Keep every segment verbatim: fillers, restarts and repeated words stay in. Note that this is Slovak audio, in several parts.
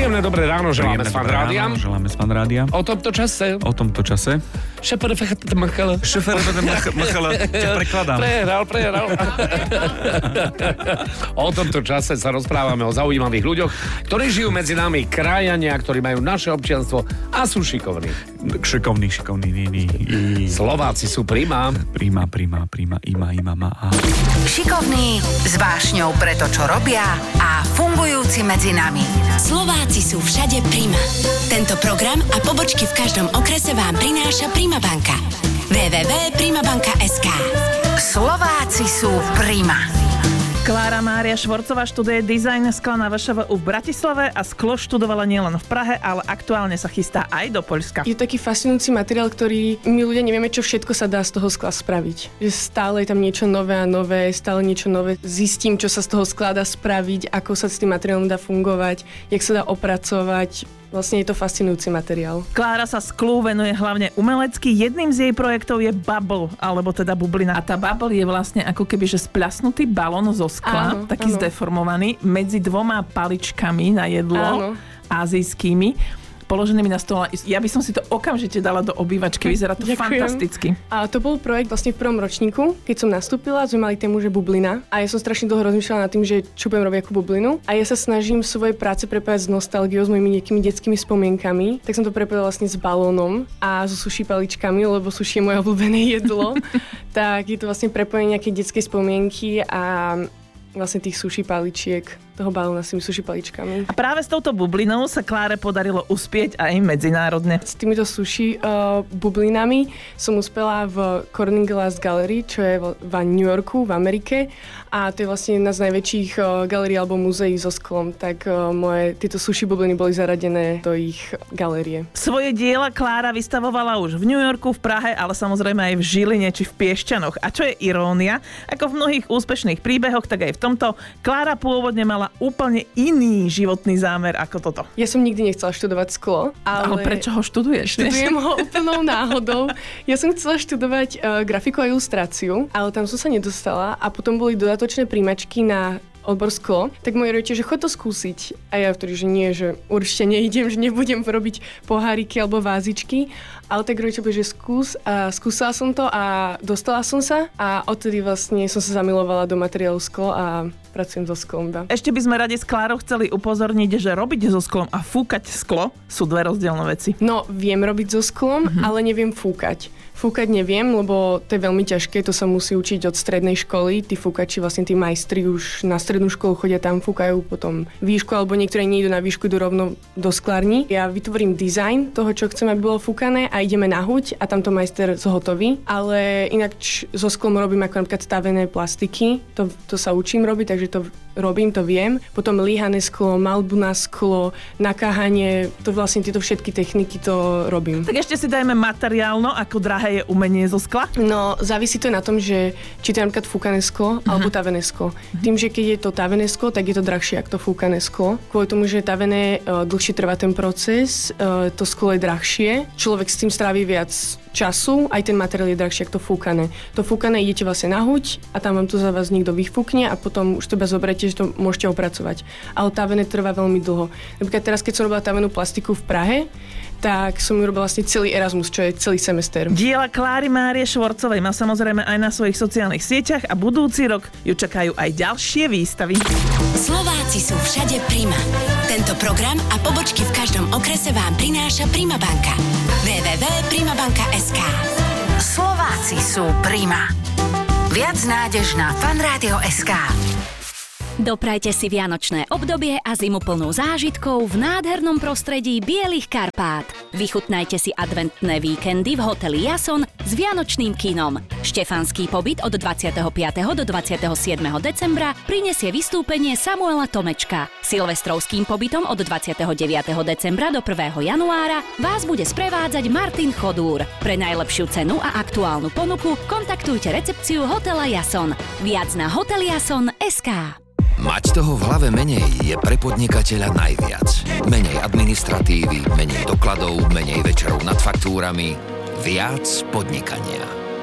Príjemné dobré ráno želáme Príjemné z Fan dobré Rádia. ráno, želáme z Fan Rádia. O tomto čase. O tomto čase. Šefer Fechat Machala. Šefer Fechat Machala. Ťa prekladám. Prehral, prehral. O tomto čase sa rozprávame o zaujímavých ľuďoch, ktorí žijú medzi nami, krajania, ktorí majú naše občianstvo a sú šikovní. Šikovní, šikovní, ní, ní. Slováci sú prima. Prima, prima, prima, ima, ima, ma, a. Šikovní, s vášňou pre to, čo robia a fungujúci medzi nami. Slováci sú všade prima. Tento program a pobočky v každom okrese vám prináša Prima banka. w w w bodka prima banka bodka es ká. Slováci sú prima. Klára Mária Švorcová študuje dizajn skla na vé š vé ú v Bratislave a sklo študovala nielen v Prahe, ale aktuálne sa chystá aj do Poľska. Je taký fascinujúci materiál, ktorý my ľudia nevieme, čo všetko sa dá z toho skla spraviť. Že stále je tam niečo nové a nové, stále niečo nové. Zistím, čo sa z toho skla dá spraviť, ako sa s tým materiálom dá fungovať, jak sa dá opracovať. Vlastne je to fascinujúci materiál. Klára sa sklu venuje hlavne umelecky. Jedným z jej projektov je bubble, alebo teda bublina. A tá bubble je vlastne ako keby, že spľasnutý balón zo skla, áno, taký áno. zdeformovaný, medzi dvoma paličkami na jedlo, áno. azijskými, položenými na stole. Ja by som si to okamžite dala do obývačky. Vyzerá to Ďakujem. fantasticky. A to bol projekt vlastne v prvom ročníku. Keď som nastúpila, sme mali tému, že bublina. A ja som strašne dlho rozmýšľala nad tým, že čo budem robiť ako bublinu. A ja sa snažím svoje práce prepájať s nostalgiou, s mojimi nejakými detskými spomienkami. Tak som to prepojila vlastne s balónom a so sushi paličkami, lebo sushi je moje obľúbené jedlo. Tak je to vlastne prepojenie nejakej detskej spomienky a vlastne tých sushi paličiek, toho balóna s tými sushi paličkami. A práve s touto bublinou sa Kláre podarilo uspieť aj medzinárodne. S týmito sushi uh, bublinami som uspela v Corning Glass Gallery, čo je v, v New Yorku, v Amerike. A to je vlastne jedna z najväčších uh, galérií alebo múzeí so sklom. Tak uh, moje tieto sushi bubliny boli zaradené do ich galérie. Svoje diela Klára vystavovala už v New Yorku, v Prahe, ale samozrejme aj v Žiline či v Piešťanoch. A čo je irónia, ako v mnohých úspešných príbehoch, tak aj v tomto Klára pôvodne mala úplne iný životný zámer ako toto. Ja som nikdy nechcela študovať sklo, ale... Ale prečo ho študuješ? Študujem ho úplnou náhodou. Ja som chcela študovať uh, grafiku a ilustráciu, ale tam som sa nedostala a potom boli dodatočné príjmačky na odbor sklo, tak moji rodičia, že chod to skúsiť. A ja vtedy, že nie, že určite neidem, že nebudem robiť poháriky alebo vázičky, ale tak rodičia boli, že skús a skúsala som to a dostala som sa a odtedy vlastne som sa zamilovala do materiálu sklo a pracujem so sklom. Da. Ešte by sme radi s Klárou chceli upozorniť, že robiť so sklom a fúkať sklo sú dve rozdielne veci. No, viem robiť so sklom, mm-hmm. ale neviem fúkať. Fúkať neviem, lebo to je veľmi ťažké, to sa musí učiť od strednej školy. Tí fúkači, vlastne tí majstri už na strednú školu chodia, tam fúkajú potom výšku, alebo niektorí nie idú na výšku, idú rovno do sklárni. Ja vytvorím dizajn toho, čo chcem, aby bolo fúkané a ideme na huť a tamto majster zhotoví. Ale inak so sklom robím ako napríklad stavené plastiky, to, to sa učím robiť, takže to robím, to viem. Potom líhané sklo, maľbu na sklo, nakáhanie, to vlastne tieto všetky techniky to robím. Tak ešte si dajme materiálno, ako drahé je umenie zo skla? No, závisí to na tom, že či to je napríklad fúkané sklo uh-huh. alebo tavené sklo. Uh-huh. Tým, že keď je to tavené sklo, tak je to drahšie ako to fúkané sklo. Kvôli tomu, že tavené uh, dlhšie trvá ten proces, uh, to sklo je drahšie. Človek s tým stráví viac času, aj ten materiál je drahšie ako to fúkané. To fúkané idete vlastne na huť a tam vám to za vás niekto vyfúkne a potom už to iba zoberiete, že to môžete opracovať. Ale tavené trvá veľmi dlho. Napríklad teraz, keď som robila tavenú plastiku v Prahe, tak som ju robila vlastne celý Erasmus, čo je celý semester. Diela Kláry Márie Švorcovej má samozrejme aj na svojich sociálnych sieťach a budúci rok ju čakajú aj ďalšie výstavy. Slováci sú všade prima. Tento program a pobočky v každom okrese vám prináša Prima banka. w w w bodka prima banka bodka es ká. Slováci sú prima. Viac nádež na fanradio bodka es ká. Doprajte si vianočné obdobie a zimu plnú zážitkov v nádhernom prostredí Bielých Karpát. Vychutnajte si adventné víkendy v hoteli Jason s vianočným kinom. Štefanský pobyt od dvadsiateho piateho do dvadsiateho siedmeho decembra prinesie vystúpenie Samuela Tomečka. Silvestrovským pobytom od dvadsiateho deviateho decembra do prvého januára vás bude sprevádzať Martin Chodúr. Pre najlepšiu cenu a aktuálnu ponuku kontaktujte recepciu hotela Jason. Viac na hoteliason bodka es ká. Mať toho v hlave menej je pre podnikateľa najviac. Menej administratívy, menej dokladov, menej večerov nad faktúrami, viac podnikania.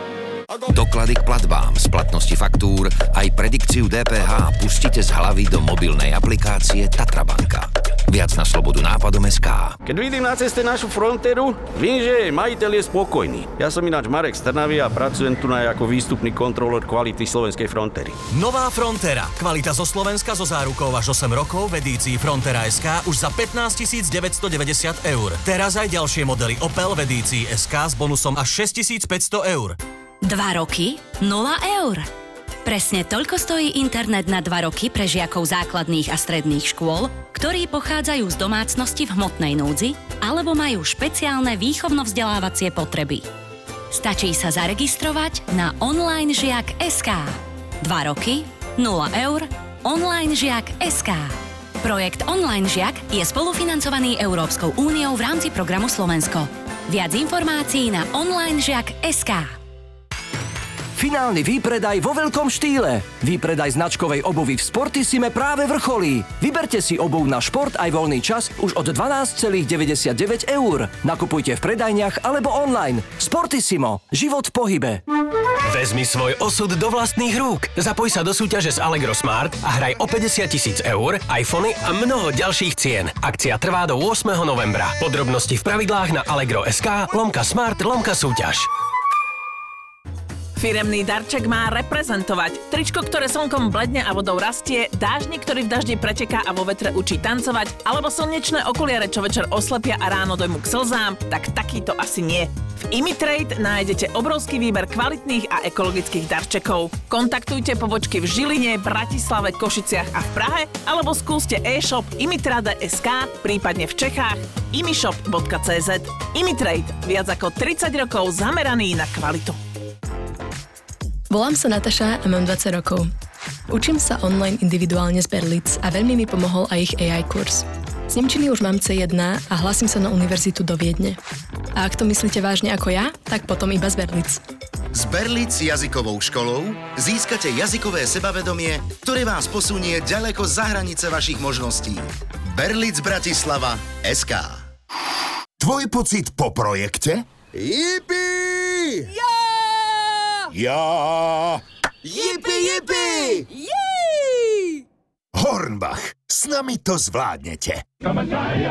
Doklady k platbám, splatnosti faktúr, aj predikciu dé pé há pustite z hlavy do mobilnej aplikácie Tatrabanka. Viac na slobodu nápadom es ká. Keď vidím na ceste našu Fronteru, viem, že jej majiteľ je spokojný. Ja som ináč Marek z Trnavy a pracujem tu na ako výstupný kontrolór kvality slovenskej Frontery. Nová Frontera. Kvalita zo Slovenska so zárukou až osem rokov v edícii Frontera es ká už za pätnásťtisíc deväťstodeväťdesiat eur. Teraz aj ďalšie modely Opel v edícii es ká s bonusom až šesťtisícpäťsto eur. Dva roky, nula eur. Presne toľko stojí internet na dva roky pre žiakov základných a stredných škôl, ktorí pochádzajú z domácnosti v hmotnej núdzi alebo majú špeciálne výchovno-vzdelávacie potreby. Stačí sa zaregistrovať na onlinežiak bodka es ká. Dva roky, nula eur, onlinežiak bodka es ká. Projekt Online Žiak je spolufinancovaný Európskou úniou v rámci programu Slovensko. Viac informácií na onlinežiak bodka es ká. Finálny výpredaj vo veľkom štýle. Výpredaj značkovej obuvy v Sportissime práve vrcholí. Vyberte si obuv na šport aj voľný čas už od dvanásť celých deväťdesiatdeväť eur. Nakupujte v predajniach alebo online. Sportissimo. Život v pohybe. Vezmi svoj osud do vlastných rúk. Zapoj sa do súťaže s Allegro Smart a hraj o päťdesiat tisíc eur, iPhony a mnoho ďalších cien. Akcia trvá do ôsmeho novembra. Podrobnosti v pravidlách na allegro bodka es ká lomka smart lomka súťaž. Firemný darček má reprezentovať. Tričko, ktoré slnkom bledne a vodou rastie, dážnik, ktorý v daždi preteká a vo vetre učí tancovať, alebo slnečné okuliare, čo večer oslepia a ráno dojmu k slzám, tak takýto asi nie. V Imitrade nájdete obrovský výber kvalitných a ekologických darčekov. Kontaktujte pobočky v Žiline, Bratislave, Košiciach a v Prahe, alebo skúste e-shop imitrade bodka es ká, prípadne v Čechách imishop bodka cé zet. Imitrade, viac ako tridsať rokov zameraný na kvalitu. Volám sa Nataša a mám dvadsať rokov. Učím sa online individuálne z Berlitz a veľmi mi pomohol aj ich á í kurz. Z nemčiny už mám cé jeden a hlasím sa na univerzitu do Viedne. A ak to myslíte vážne ako ja, tak potom iba z Berlitz. S Berlitz jazykovou školou získate jazykové sebavedomie, ktoré vás posunie ďaleko za hranice vašich možností. Berlitz Bratislava bodka es ká. Tvoj pocit po projekte? Jipi! Ja! Ja! Jipi, jipi! Jej! Hornbach, s nami to zvládnete.